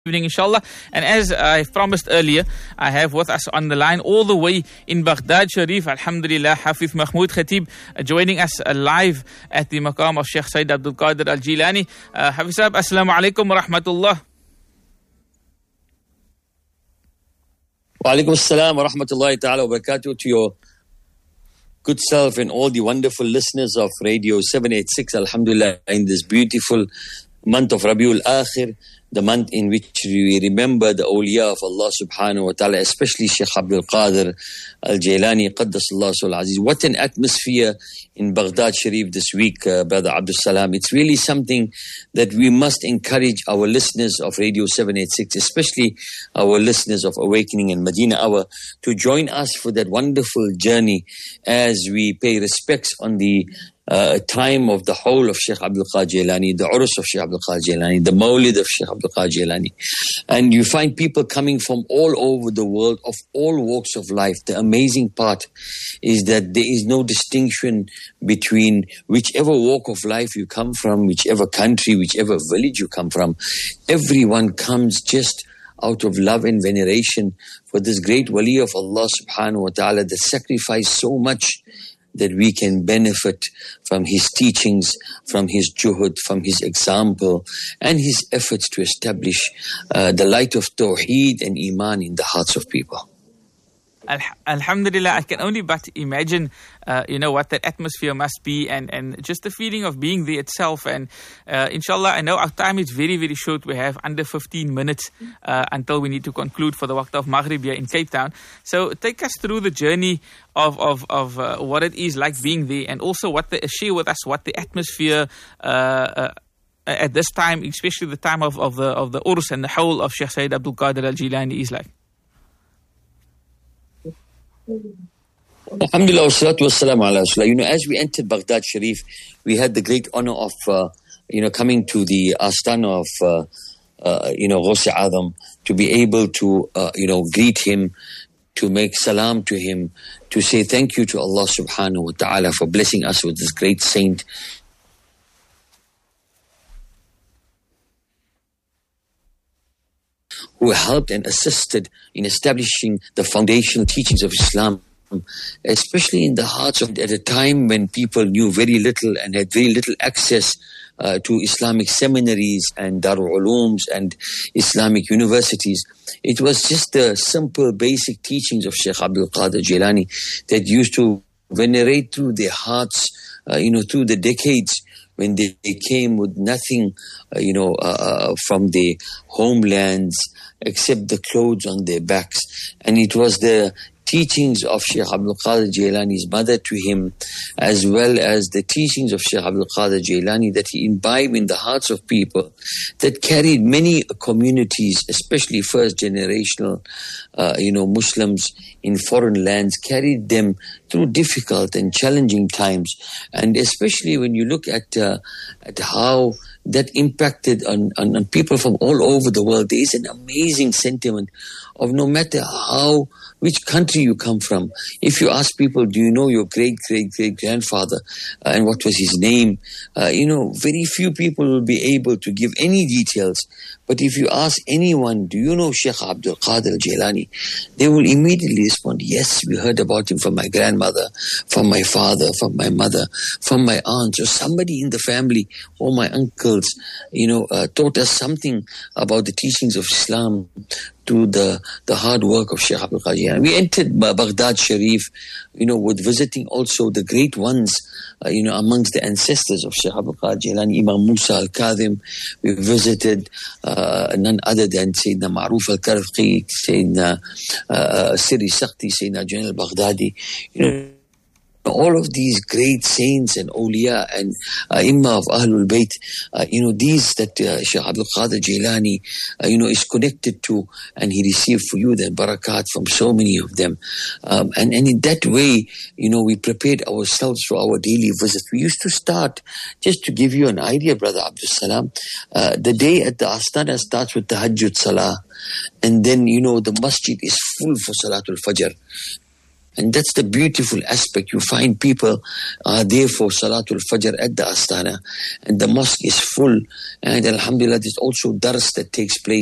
Evening, inshallah. And as I've promised earlier, I have with us on the line all the way in Baghdad Sharif, alhamdulillah, Hafiz Mahmoud Khatib, joining us live at the maqam of Sheikh Sayyid Abdul Qadir Al-Jilani. Hafiz Sahib, assalamu alaikum wa rahmatullah. Wa alaikum assalam wa rahmatullahi ta'ala wa barakatuh to your good self and all the wonderful listeners of Radio 786, alhamdulillah, in this beautiful month of Rabiul Akhir, the month in which we remember the awliya of Allah subhanahu wa ta'ala, especially Sheikh Abdul Qadir Al-Jilani, Qaddasallahu Sul Aziz. What an atmosphere in Baghdad Sharif this week, Brother Abdul Salam. It's really something that we must encourage our listeners of Radio 786, especially our listeners of Awakening and Medina Hour, to join us for that wonderful journey as we pay respects on the time of the whole of Sheikh Abdul Qadir Jilani, the Urus of Sheikh Abdul Qadir Jilani, the Mawlid of Sheikh Abdul Qadir Jilani. And you find people coming from all over the world of all walks of life. The amazing part is that there is no distinction between whichever walk of life you come from, whichever country, whichever village you come from. Everyone comes just out of love and veneration for this great wali of Allah subhanahu wa ta'ala that sacrificed so much that we can benefit from his teachings, from his juhud, from his example, and his efforts to establish the light of Tawheed and Iman in the hearts of people. Alhamdulillah, I can only but imagine, what that atmosphere must be and just the feeling of being there itself. And inshallah, I know our time is very, very short. We have under 15 minutes until we need to conclude for the waqt of Maghrib here in Cape Town. So take us through the journey of what it is like being there, and also share with us what the atmosphere at this time, especially the time of the Urs and the whole of Sheikh Sayyid Abdul Qadir Al-Jilani is like. Alhamdulillah, wassalatu wassalamu ala Rasulullah. As we entered Baghdad Sharif, we had the great honor of, coming to the Astana of, Ghaus Azam, to be able to, greet him, to make salam to him, to say thank you to Allah subhanahu wa ta'ala for blessing us with this great saint. Who helped and assisted in establishing the foundational teachings of Islam, especially in the hearts of, at a time when people knew very little and had very little access to Islamic seminaries and Darul Ulooms and Islamic universities. It was just the simple, basic teachings of Sheikh Abdul Qadir Jilani that used to venerate through their hearts, through the decades, when they came with nothing, from their homelands except the clothes on their backs. And it was the teachings of Sheikh Abdul Qadir Jilani's mother to him, as well as the teachings of Sheikh Abdul Qadir Jilani that he imbibed in the hearts of people, that carried many communities, especially first generational, Muslims in foreign lands, carried them through difficult and challenging times. And especially when you look at how that impacted on people from all over the world, there is an amazing sentiment of no matter which country you come from. If you ask people, do you know your great-great-great-grandfather and what was his name? Very few people will be able to give any details. But if you ask anyone, do you know Sheikh Abdul Qadir Jilani? They will immediately respond, yes, we heard about him from my grandmother, from my father, from my mother, from my aunts, or somebody in the family, or my uncles, taught us something about the teachings of Islam through the hard work of Sheikh Abdul Qadir Jilani. We entered Baghdad Sharif, with visiting also the great ones, amongst the ancestors of Sheikh Abdul Qadir Jilani, Imam Musa Al-Kadhim. We visited none other than Sayyidina Ma'ruf Al-Karqi, Sayyidina Siri Sakti, Sayyidina Junaid Al-Baghdadi. All of these great saints and awliya and imma of Ahlul Bayt, these that Sheikh Abdul Qadir Jilani, is connected to, and he received for you the barakat from so many of them. And in that way, we prepared ourselves for our daily visits. We used to start, just to give you an idea, Brother Abdul Salam, the day at the Astana starts with Tahajjud Salah, and then, the masjid is full for Salatul Fajr. And that's the beautiful aspect. You find people are there for Salatul Fajr at the Astana, and the mosque is full. And alhamdulillah, there's also dars that takes place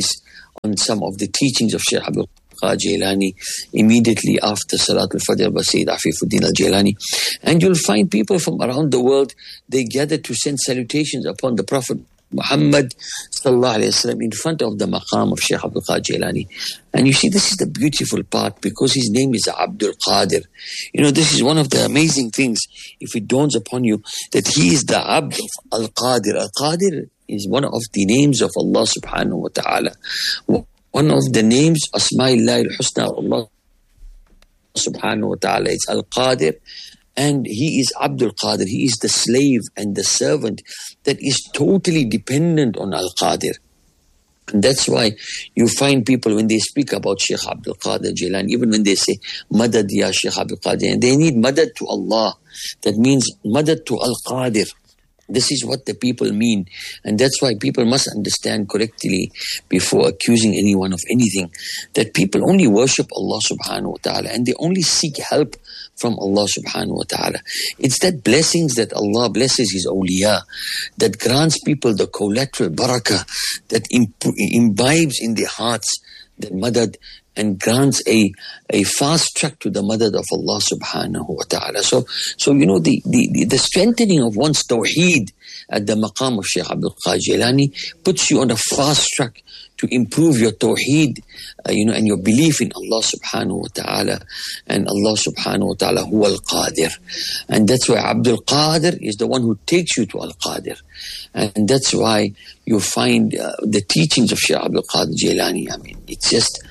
on some of the teachings of Shaykh Abdul Qadir Jailani immediately after Salat al-Fajr by Sayyid Afifuddin al-Jailani. And you'll find people from around the world, they gather to send salutations upon the Prophet Muhammad sallallahu alayhi wasallam in front of the maqam of Shaykh Abdul Qadir Jailani. And you see, this is the beautiful part, because his name is Abdul Qadir. You know, this is one of the amazing things, if it dawns upon you, that he is the Abd of Al-Qadir. Al-Qadir is one of the names of Allah subhanahu wa ta'ala. One of the names, Asma'illah al-Husna, Allah subhanahu wa ta'ala, is Al-Qadir. And he is Abdul Qadir. He is the slave and the servant that is totally dependent on Al-Qadir. And that's why you find people, when they speak about Shaykh Abdul Qadir Jailani, even when they say, Madad ya Shaykh Abdul Qadir Jailani, they need Madad to Allah. That means Madad to Al-Qadir. This is what the people mean. And that's why people must understand correctly before accusing anyone of anything, that people only worship Allah subhanahu wa ta'ala, and they only seek help from Allah subhanahu wa ta'ala. It's that blessings that Allah blesses His awliya, that grants people the collateral barakah, that imbibes in their hearts that madad, and grants a fast track to the madad of Allah subhanahu wa ta'ala. So you know, the strengthening of one's tawheed at the maqam of Shaykh Abdul Qadir Jailani puts you on a fast track to improve your tawheed, and your belief in Allah subhanahu wa ta'ala, and Allah subhanahu wa ta'ala huwa al-Qadir. And that's why Abdul Qadir is the one who takes you to Al-Qadir. And that's why you find the teachings of Shaykh Abdul Qadir Jailani, I mean, it's just,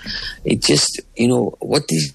what did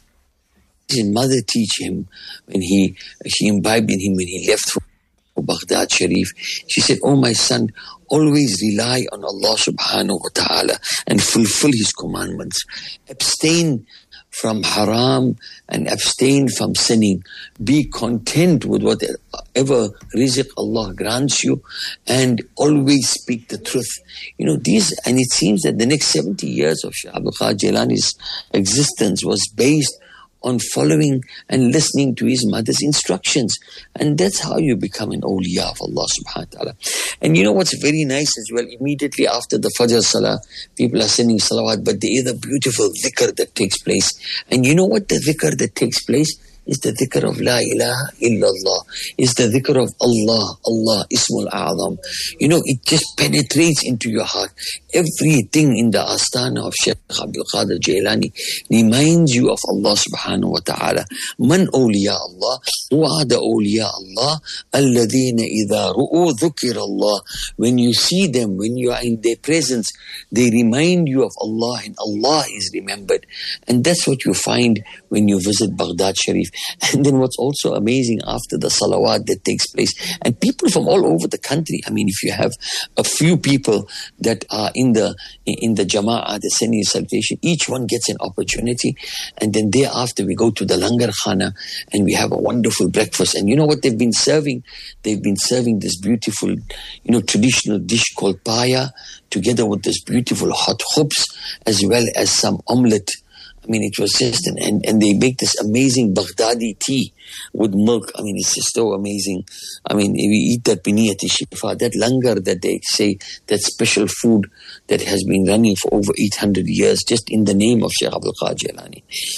his mother teach him when she imbibed in him when he left for Baghdad Sharif? She said, "Oh my son, always rely on Allah subhanahu wa ta'ala and fulfill His commandments. Abstain from haram and abstain from sinning. Be content with whatever rizq Allah grants you, and always speak the truth." And it seems that the next 70 years of Shaykh Abdul Qadir Jailani's existence was based on following and listening to his mother's instructions. And that's how you become an awliya of Allah subhanahu wa ta'ala. And you know what's very nice as well? Immediately after the Fajr Salah, people are sending salawat, but there is a beautiful dhikr that takes place. And you know what the dhikr that takes place? Is the dhikr of La ilaha illallah, is the dhikr of Allah, Ismul A'zam. It just penetrates into your heart. Everything in the Astana of Shaykh Abdul Qadir Jailani reminds you of Allah subhanahu wa ta'ala. Man awliya Allah, who are the awliya Allah? Alladhina idha ru'u dhukir Allah. When you see them, when you are in their presence, they remind you of Allah, and Allah is remembered. And that's what you find when you visit Baghdad Sharif. And then what's also amazing, after the salawat that takes place, and people from all over the country, I mean, if you have a few people that are in the jama'ah, the sending salutation, each one gets an opportunity. And then thereafter we go to the langar khana and we have a wonderful breakfast. And you know what they've been serving? They've been serving this beautiful, traditional dish called paya, together with this beautiful hot khubz, as well as some omelette. I mean, it was just, and they make this amazing Baghdadi tea with milk. I mean, it's just so amazing. I mean, we eat that biniyati shifa, that langar that they say, that special food that has been running for over 800 years, just in the name of Shaykh Abdul Qadir Jailani.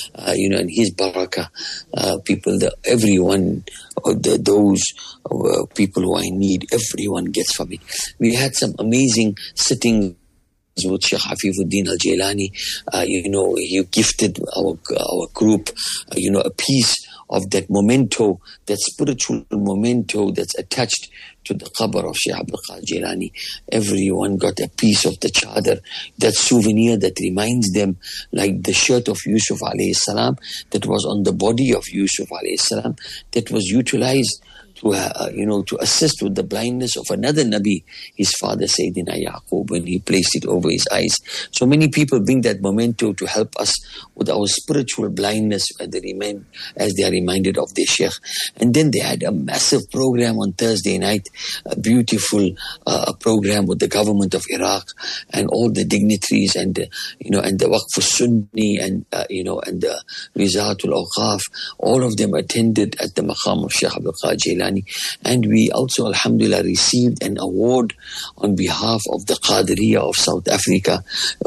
And his barakah, everyone, those people who are in need, everyone gets from it. We had some amazing sittings with Shaykh Afifuddin al-Jailani. He gifted our group, a piece of that memento, that spiritual memento that's attached to the qabr of Shaykh Abdul Qadir Jailani. Everyone got a piece of the chadar, that souvenir that reminds them, like the shirt of Yusuf alayhi salam that was on the body of Yusuf alayhi salam, that was utilized to assist with the blindness of another Nabi, his father Sayyidina Yaqub, when he placed it over his eyes. So many people bring that memento to help us with our spiritual blindness as they are reminded of their Sheikh. And then they had a massive program on Thursday night, a beautiful program with the government of Iraq and all the dignitaries and the Waqf Sunni and the Rizatul Awqaf. All of them attended at the maqam of Shaykh Abdul Qadir Jailani. Jilani. And we also, alhamdulillah, received an award on behalf of the Qadiriya of South Africa.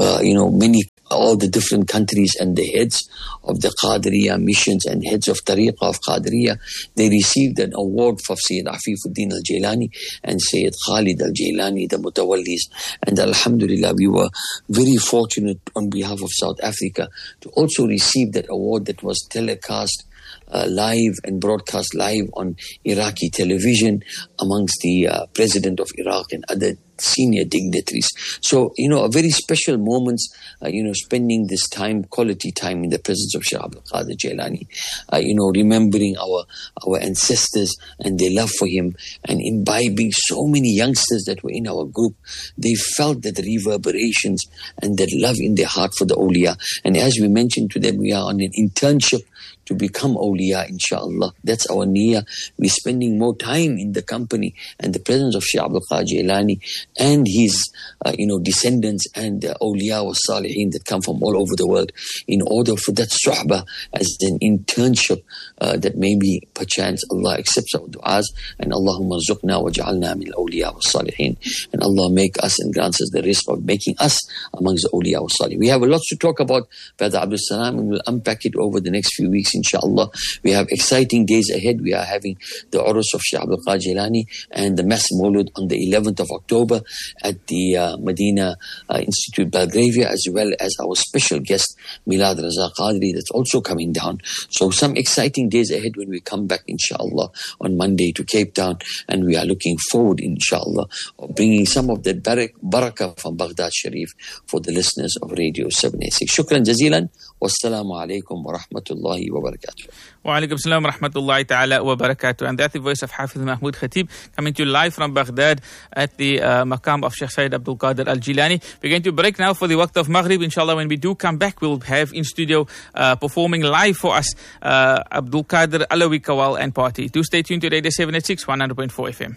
All the different countries and the heads of the Qadiriya missions and heads of Tariqah of Qadiriya, they received an award for Sayyid Afifuddin al-Jailani and Sayyid Khalid al-Jailani, the Mutawallis. And alhamdulillah, we were very fortunate on behalf of South Africa to also receive that award that was telecast live and broadcast live on Iraqi television amongst the president of Iraq and other senior dignitaries. So, a very special moments, spending this time, quality time in the presence of Shaykh Abdul Qadir Jailani, remembering our ancestors and their love for him, and imbibing so many youngsters that were in our group. They felt that reverberations and that love in their heart for the awliya. And as we mentioned to them, we are on an internship to become awliya, inshallah. That's our niyyah. We're spending more time in the company and the presence of Shaykh Abdul Qadir Jailani and his, descendants and the awliya wa salihin that come from all over the world, in order for that suhbah as an internship that maybe perchance Allah accepts our du'as, and Allahumma zuqna wa ja'alna min awliya wa salihin, and Allah make us and grants us the risk of making us amongst the awliya wa salihin. We have a lot to talk about, Brother Abdul Salam, and we'll unpack it over the next few weeks, inshallah. We have exciting days ahead. We are having the Urus of Shaykh Abdul Qadir Jailani and the Mass Maulud on the 11th of October at the Medina Institute Belgravia, as well as our special guest Milad Raza Qadri that's also coming down. So some exciting days ahead when we come back, inshallah, on Monday to Cape Town, and we are looking forward, inshallah, of bringing some of that barakah from Baghdad Sharif for the listeners of Radio 786. Shukran jazilan. Wassalamu alaikum wa rahmatullahi wa barakatuh. Wa alaikum salam wa rahmatullahi ta'ala wa barakatuh. And that's the voice of Hafiz Mahmoud Khatib coming to you live from Baghdad at the maqam of Sheikh Sayyid Abdul Qadir al-Jilani. We're going to break now for the waqt of Maghrib. Inshallah, when we do come back, we'll have in studio performing live for us Abdul Qadir Alawi Kawal and Party. Do stay tuned to Radio 786 100.4 FM.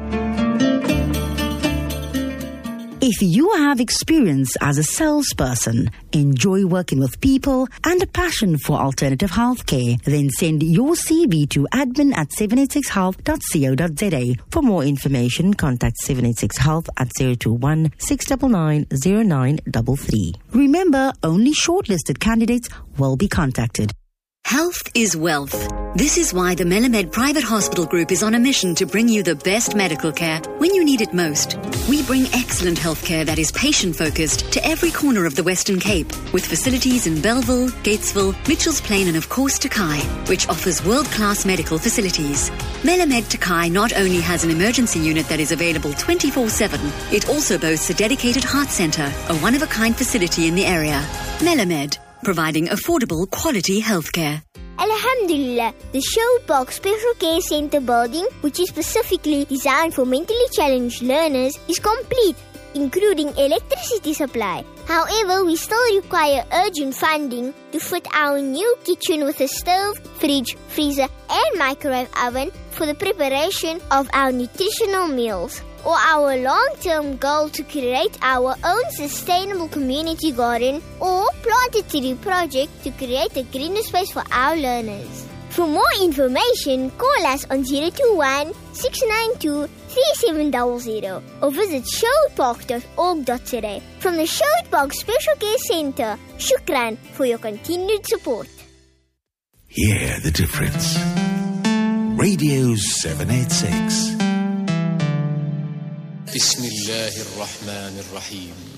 If you have experience as a salesperson, enjoy working with people, and a passion for alternative healthcare, then send your CV to admin@786health.co.za. For more information, contact 786health at 021 699 0933. Remember, only shortlisted candidates will be contacted. Health is wealth. This is why the Melamed Private Hospital Group is on a mission to bring you the best medical care when you need it most. We bring excellent healthcare that is patient-focused to every corner of the Western Cape, with facilities in Bellville, Gatesville, Mitchells Plain and of course Takai, which offers world-class medical facilities. Melamed Takai not only has an emergency unit that is available 24/7, it also boasts a dedicated heart centre, a one-of-a-kind facility in the area. Melamed, providing affordable, quality healthcare. Alhamdulillah, the Sherwood Park Special Care Centre building, which is specifically designed for mentally challenged learners, is complete, including electricity supply. However, we still require urgent funding to fit our new kitchen with a stove, fridge, freezer and microwave oven for the preparation of our nutritional meals, or our long-term goal to create our own sustainable community garden or plant a tree project to create a greener space for our learners. For more information, call us on 021 692 3700 or visit sherwoodpark.org.za. From the Sherwood Park Special Care Centre, shukran for your continued support. Hear the difference. Radio 786. بسم الله الرحمن الرحيم